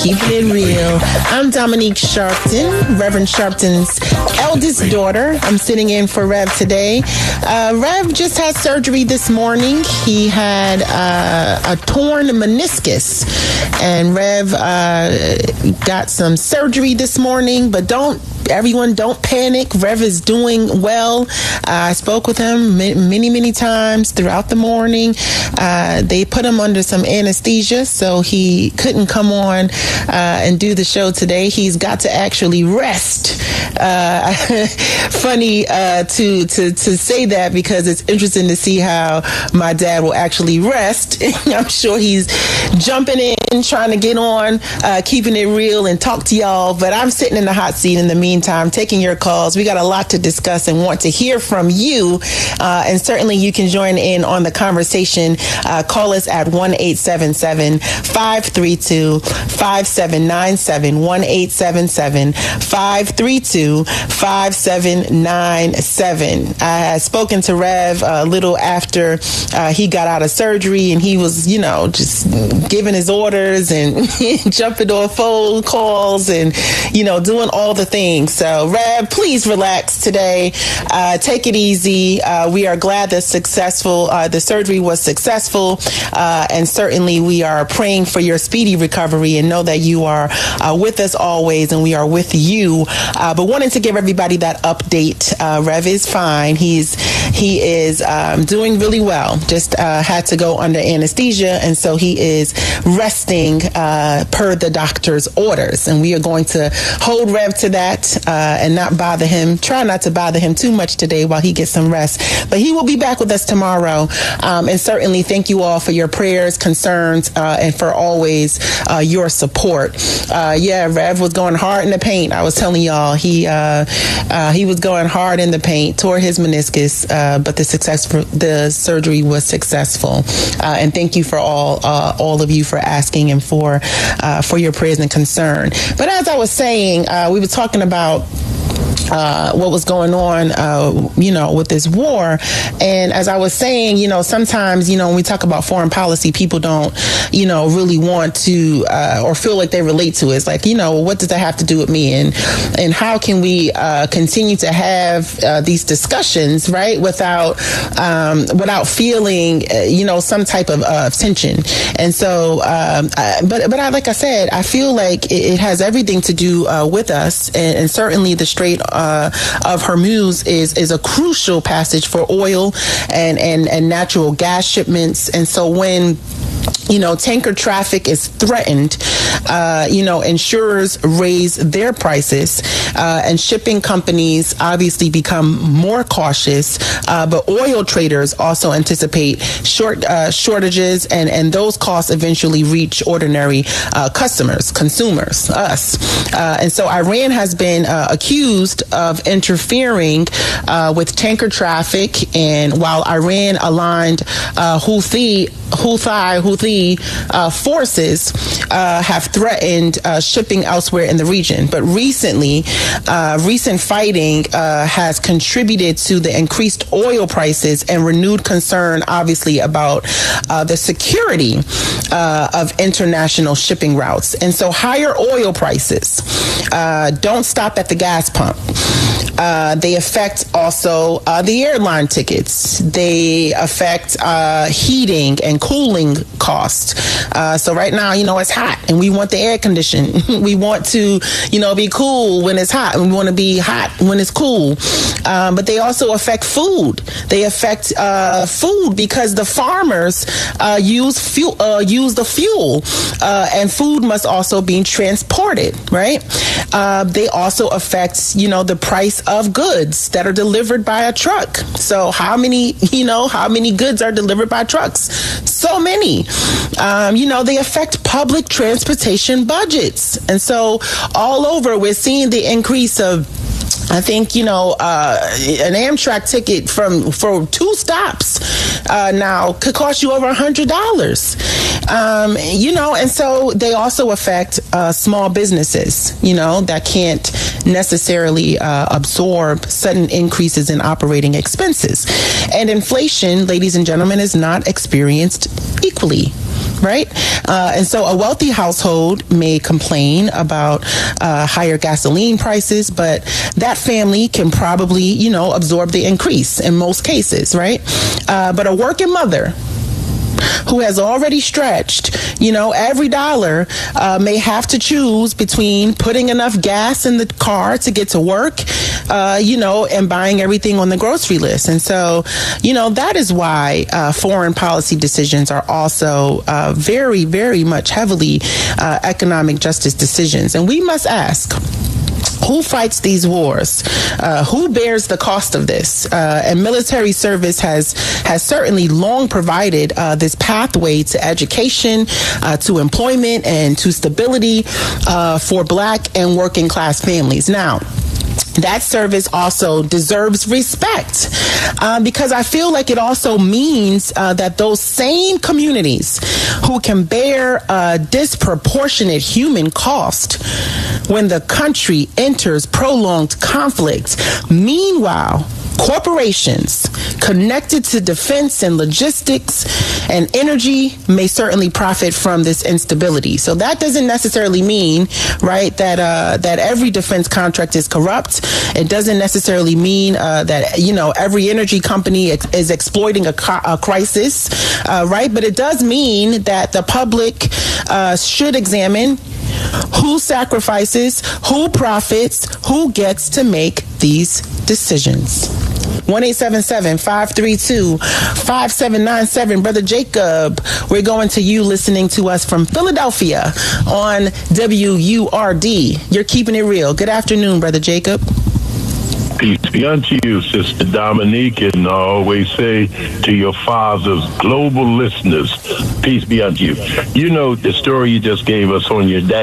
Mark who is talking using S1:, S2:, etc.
S1: Keeping It Real. I'm Dominique Sharpton, Reverend Sharpton's eldest daughter. I'm sitting in for Rev today. Rev just had surgery this morning. He had a torn meniscus, and Rev got some surgery this morning, but don't panic. Rev is doing well. I spoke with him many times throughout the morning. They put him under some anesthesia, so he couldn't come on and do the show today. He's got to actually rest. Funny to say that, because it's interesting to see how my dad will actually rest. I'm sure he's jumping in, trying to get on, keeping it real and talk to y'all. But I'm sitting in the hot seat in the meantime, taking your calls. We got a lot to discuss and want to hear from you. And certainly you can join in on the conversation. Call us at 1-877-532-5797, 1-877-532-5797. I had spoken to Rev a little after he got out of surgery, and he was, just giving his orders and jumping on phone calls and, doing all the things. So, Rev, please relax today. Take it easy. We are glad that the surgery was successful, and certainly we are praying for your speedy recovery, and know that you are with us always, and we are with you. But wanted to give everybody that update. Rev is fine. He is doing really well. Just had to go under anesthesia, and so he is resting per the doctor's orders. And we are going to hold Rev to that and not bother him. Try not to bother him too much today while he gets some rest. But he will be back with us tomorrow. And certainly thank you all for your prayers, concerns, and for always your support. Rev was going hard in the paint. I was telling y'all, he was going hard in the paint, tore his meniscus, but the surgery was successful. And thank you for all of you for asking and for your prayers and concern. But as I was saying, we were talking about what was going on, with this war. And as I was saying, sometimes, when we talk about foreign policy, people don't, really want to or feel like they relate to it. It's like, what does that have to do with me? And how can we continue to have these discussions, right, without feeling, some type of tension. And so, but like I said, I feel like it has everything to do with us, and certainly the Strait of Hormuz is a crucial passage for oil and natural gas shipments. And so when tanker traffic is threatened, insurers raise their prices, and shipping companies obviously become more cautious, but oil traders also anticipate shortages, and those costs eventually reach ordinary consumers, us. And so Iran has been accused of interfering with tanker traffic, and while Iran aligned Houthi forces have threatened shipping elsewhere in the region. But recent fighting has contributed to the increased oil prices and renewed concern, obviously, about the security of international shipping routes. And so higher oil prices don't stop at the gas pump. They affect also the airline tickets. They affect heating and cooling costs. So right now, it's hot, and we want the air condition. We want to, be cool when it's hot, and we want to be hot when it's cool. But they also affect food. They affect food because the farmers use the fuel, and food must also be transported, right? They also affect, the price of goods that are delivered by a truck. So how many goods are delivered by trucks? So many. They affect public transportation budgets. And so all over, we're seeing the increase of, I think, an Amtrak ticket for 2 stops now could cost you over $100. And so they also affect small businesses, that can't necessarily absorb sudden increases in operating expenses. And inflation, ladies and gentlemen, is not experienced equally. right? And so a wealthy household may complain about higher gasoline prices, but that family can probably, absorb the increase in most cases, right? But a working mother who has already stretched, every dollar may have to choose between putting enough gas in the car to get to work, and buying everything on the grocery list. And so, that is why foreign policy decisions are also very, very much heavily economic justice decisions. And we must ask, who fights these wars? Who bears the cost of this? And military service has certainly long provided this pathway to education, to employment, and to stability for Black and working class families. Now, that service also deserves respect because I feel like it also means that those same communities who can bear a disproportionate human cost when the country enters prolonged conflict, meanwhile, corporations connected to defense and logistics and energy may certainly profit from this instability. So that doesn't necessarily mean, right, that every defense contract is corrupt. It doesn't necessarily mean that every energy company is exploiting a crisis, right? But it does mean that the public should examine who sacrifices, who profits, who gets to make these decisions. 1-877-532-5797. Brother Jacob, we're going to you listening to us from Philadelphia on WURD. You're keeping it real. Good afternoon, Brother Jacob.
S2: Peace be unto you, Sister Dominique, and I always say to your father's global listeners, peace be unto you. You know the story you just gave us on your dad.